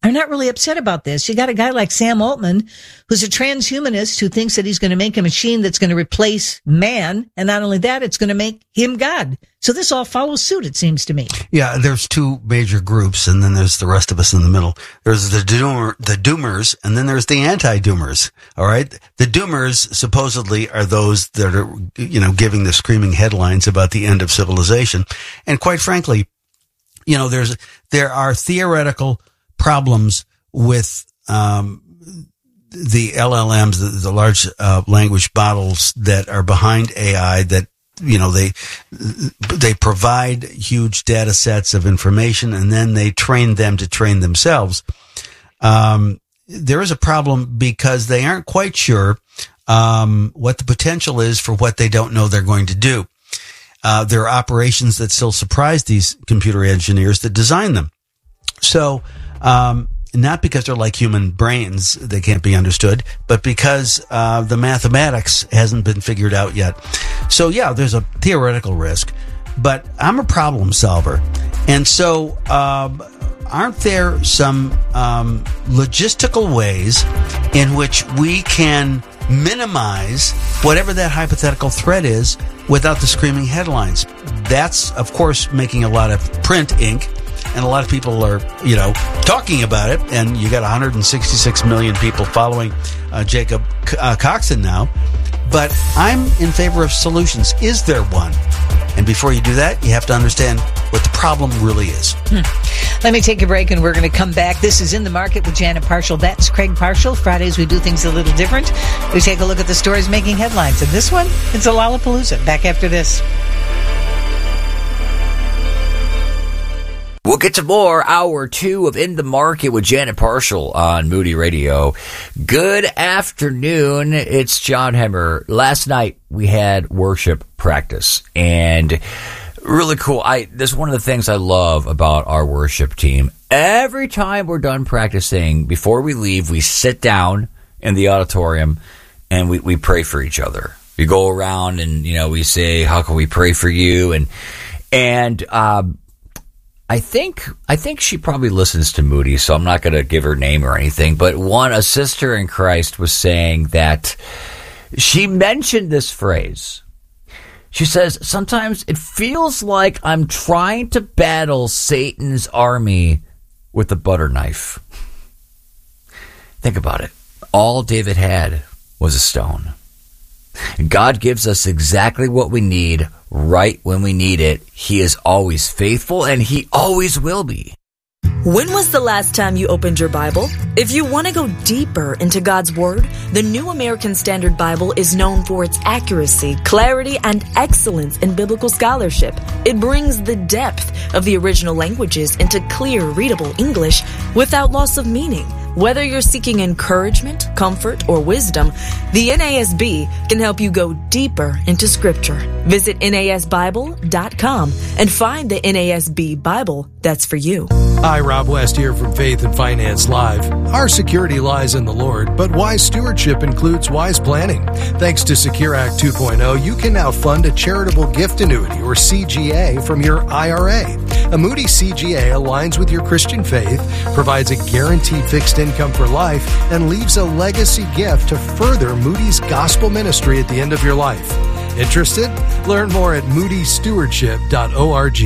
are not really upset about this. You got a guy like Sam Altman, who's a transhumanist who thinks that he's going to make a machine that's going to replace man. And not only that, it's going to make him God. So this all follows suit, it seems to me. Yeah, there's two major groups, and then there's the rest of us in the middle. There's the doomer, the doomers, and then there's the anti-doomers. All right, the doomers supposedly are those that are, you know, giving the screaming headlines about the end of civilization. And quite frankly, you know, there's there are theoretical problems with um the L L Ms, the, the large uh, language models that are behind A I, that, you know, they they provide huge data sets of information, and then they train them to train themselves. Um, there is a problem because they aren't quite sure um, what the potential is for what they don't know they're going to do. Uh, there are operations that still surprise these computer engineers that design them. So, um, not because they're like human brains, they can't be understood, but because uh, the mathematics hasn't been figured out yet. So, yeah, there's a theoretical risk, but I'm a problem solver. And so, um, aren't there some um, logistical ways in which we can minimize whatever that hypothetical threat is without the screaming headlines? That's, of course, making a lot of print ink. And a lot of people are, you know, talking about it. And you got one hundred sixty-six million people following uh, Jacob uh, Coxon now. But I'm in favor of solutions. Is there one? And before you do that, you have to understand what the problem really is. Hmm. Let me take a break, and we're going to come back. This is In the Market with Janet Parshall. That's Craig Parshall. Fridays, we do things a little different. We take a look at the stories making headlines. And this one, it's a Lollapalooza. Back after this. We'll get to more hour two of In the Market with Janet Parshall on Moody Radio. Good afternoon. It's John Hemmer. Last night we had worship practice, and really cool. I this is one of the things I love about our worship team. Every time we're done practicing, before we leave, we sit down in the auditorium and we, we pray for each other. We go around and, you know, we say, how can we pray for you? And and um I think I think she probably listens to Moody, so I'm not going to give her name or anything. But one, a sister in Christ was saying that she mentioned this phrase. She says, sometimes it feels like I'm trying to battle Satan's army with a butter knife. Think about it. All David had was a stone. God gives us exactly what we need right when we need it. He is always faithful, and he always will be. When was the last time you opened your Bible? If you want to go deeper into God's Word, the New American Standard Bible is known for its accuracy, clarity, and excellence in biblical scholarship. It brings the depth of the original languages into clear, readable English without loss of meaning. Whether you're seeking encouragement, comfort, or wisdom, the N A S B can help you go deeper into Scripture. Visit N A S Bible dot com and find the N A S B Bible that's for you. Hi, Rob West here from Faith and Finance Live. Our security lies in the Lord, but wise stewardship includes wise planning. Thanks to Secure Act two point oh, you can now fund a charitable gift annuity, or C G A, from your I R A. A Moody C G A aligns with your Christian faith, provides a guaranteed fixed income for life, and leaves a legacy gift to further Moody's gospel ministry at the end of your life. Interested? Learn more at moody stewardship dot org.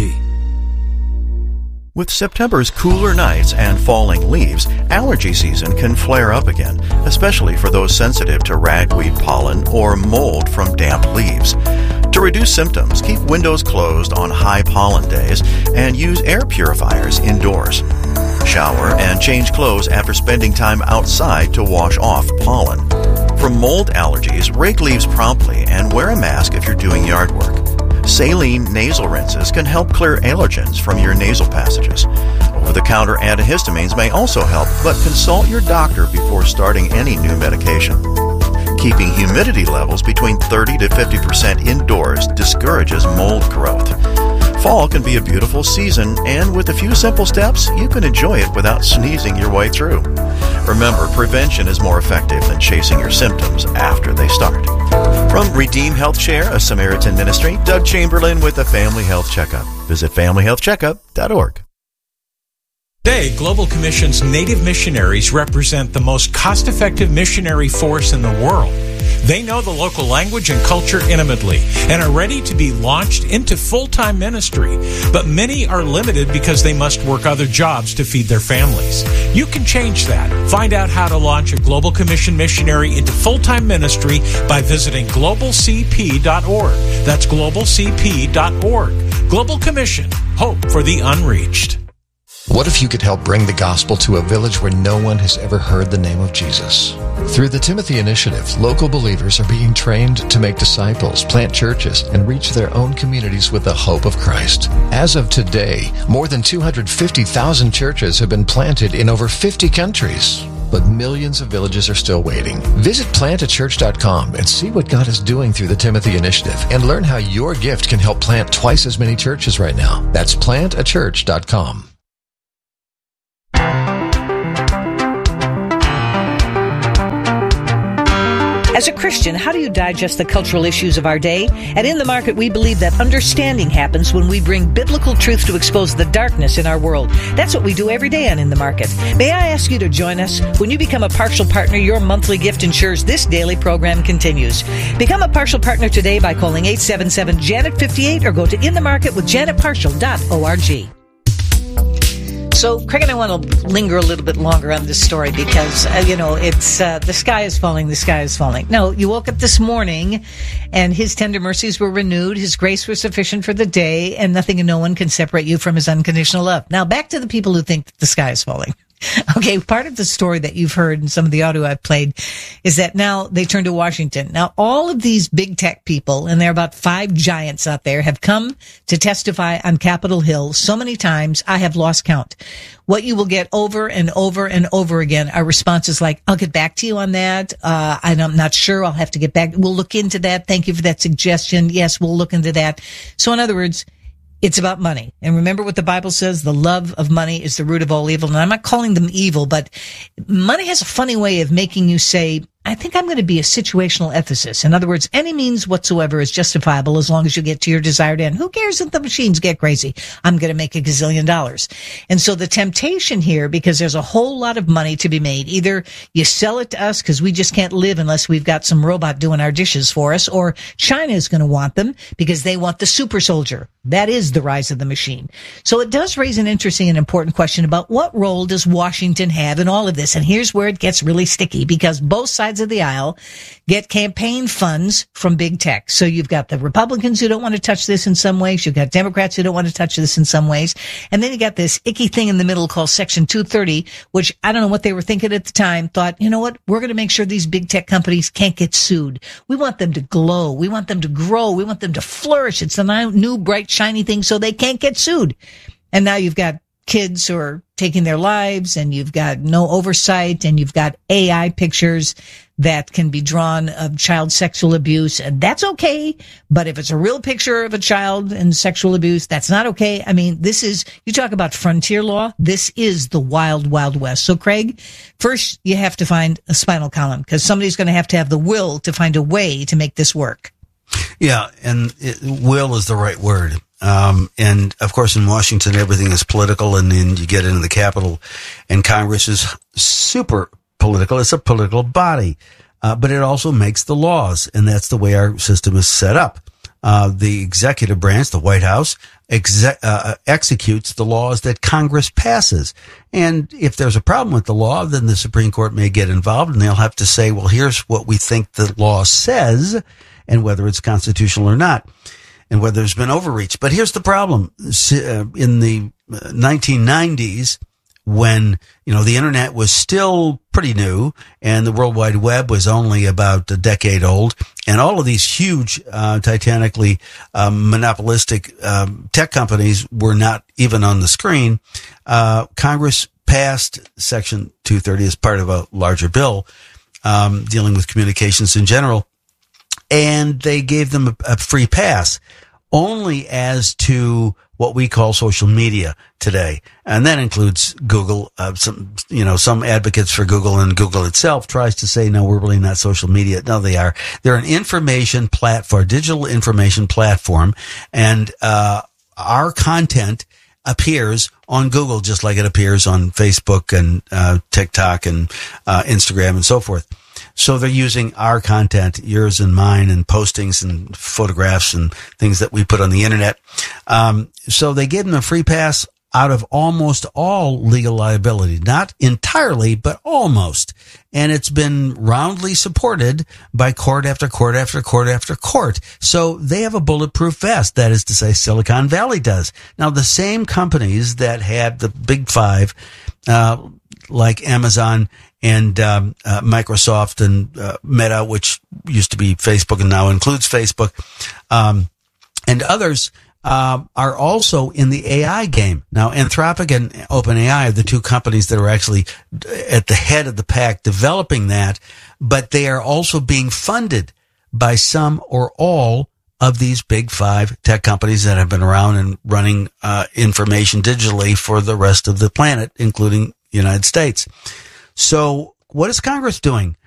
With September's cooler nights and falling leaves, allergy season can flare up again, especially for those sensitive to ragweed pollen or mold from damp leaves. To reduce symptoms, keep windows closed on high pollen days and use air purifiers indoors. Shower and change clothes after spending time outside to wash off pollen. For mold allergies, rake leaves promptly and wear a mask if you're doing yard work. Saline nasal rinses can help clear allergens from your nasal passages. Over-the-counter antihistamines may also help, but consult your doctor before starting any new medication. Keeping humidity levels between thirty to fifty percent indoors discourages mold growth. Fall can be a beautiful season, and with a few simple steps, you can enjoy it without sneezing your way through. Remember, prevention is more effective than chasing your symptoms after they start. From Redeem Health Share, a Samaritan ministry, Doug Chamberlain with a Family Health Checkup. Visit family health checkup dot org. Today, Global Commission's Native missionaries represent the most cost-effective missionary force in the world. They know the local language and culture intimately and are ready to be launched into full-time ministry. But many are limited because they must work other jobs to feed their families. You can change that. Find out how to launch a Global Commission missionary into full-time ministry by visiting global c p dot org. That's global c p dot org. Global Commission. Hope for the unreached. What if you could help bring the gospel to a village where no one has ever heard the name of Jesus? Through the Timothy Initiative, local believers are being trained to make disciples, plant churches, and reach their own communities with the hope of Christ. As of today, more than two hundred fifty thousand churches have been planted in over fifty countries. But millions of villages are still waiting. Visit plant a church dot com and see what God is doing through the Timothy Initiative and learn how your gift can help plant twice as many churches right now. That's plant a church dot com. As a Christian, how do you digest the cultural issues of our day? At In the Market, we believe that understanding happens when we bring biblical truth to expose the darkness in our world. That's what we do every day on In the Market. May I ask you to join us? When you become a partial partner, your monthly gift ensures this daily program continues. Become a partial partner today by calling eight seven seven, Janet fifty-eight or go to in the market with janet partial dot org. So, Craig and I want to linger a little bit longer on this story because, uh, you know, it's uh, the sky is falling, the sky is falling. No, you woke up this morning and his tender mercies were renewed, his grace was sufficient for the day, and nothing and no one can separate you from his unconditional love. Now, back to the people who think that the sky is falling. Okay, part of the story that you've heard in some of the audio I've played is that now they turn to Washington. Now, all of these big tech people, and there are about five giants out there, have come to testify on Capitol Hill so many times, I have lost count. What you will get over and over and over again are responses like, I'll get back to you on that. Uh, I'm not sure. I'll have to get back. We'll look into that. Thank you for that suggestion. Yes, we'll look into that. So in other words, it's about money. And remember what the Bible says, the love of money is the root of all evil. And I'm not calling them evil, but money has a funny way of making you say, I think I'm going to be a situational ethicist. In other words, any means whatsoever is justifiable as long as you get to your desired end. Who cares if the machines get crazy? I'm going to make a gazillion dollars. And so the temptation here, because there's a whole lot of money to be made, either you sell it to us because we just can't live unless we've got some robot doing our dishes for us, or China is going to want them because they want the super soldier. That is the rise of the machine. So it does raise an interesting and important question about what role does Washington have in all of this? And here's where it gets really sticky, because both sides of the aisle get campaign funds from big tech. So you've got the Republicans who don't want to touch this in some ways. You've got Democrats who don't want to touch this in some ways. And then you got this icky thing in the middle called Section two thirty, which I don't know what they were thinking at the time, thought, you know what, we're going to make sure these big tech companies can't get sued. We want them to glow. We want them to grow. We want them to flourish. It's a new, bright, shiny thing so they can't get sued. And now you've got kids who are taking their lives, and you've got no oversight, and you've got A I pictures that can be drawn of child sexual abuse, and that's okay. But if it's a real picture of a child and sexual abuse, that's not okay. I mean, this is, you talk about frontier law, this is the wild, wild west. So, Craig, first you have to find a spinal column, because somebody's going to have to have the will to find a way to make this work. Yeah, and it, will is the right word. Um, and of course, in Washington, everything is political, and then you get into the Capitol, and Congress is super political. It's a political body, uh, but it also makes the laws, and that's the way our system is set up. Uh, the executive branch, the White House, exe- uh, executes the laws that Congress passes. And if there's a problem with the law, then the Supreme Court may get involved, and they'll have to say, well, here's what we think the law says, and whether it's constitutional or not, and whether there's been overreach. But here's the problem. In the nineteen nineties, when, you know, the internet was still pretty new and the World Wide Web was only about a decade old, and all of these huge, uh, titanically um, monopolistic um, tech companies were not even on the screen, uh, Congress passed Section two thirty as part of a larger bill um, dealing with communications in general. And they gave them a, a free pass only as to what we call social media today. And that includes Google. Uh, some, you know, some advocates for Google, and Google itself tries to say, no, we're really not social media. No, they are. They're an information platform, digital information platform. And, uh, our content, appears on Google just like it appears on Facebook and uh, TikTok and uh, Instagram and so forth. So they're using our content, yours and mine, and postings and photographs and things that we put on the internet. Um, so they give them a free pass out of almost all legal liability. Not entirely, but almost. And it's been roundly supported by court after court after court after court. So they have a bulletproof vest. That is to say, Silicon Valley does. Now, the same companies that had the big five, uh, like Amazon and um, uh, Microsoft and uh, Meta, which used to be Facebook and now includes Facebook, um, and others, Uh, are also in the A I game. Now, Anthropic and OpenAI are the two companies that are actually at the head of the pack developing that, but they are also being funded by some or all of these big five tech companies that have been around and running uh, information digitally for the rest of the planet, including the United States. So what is Congress doing?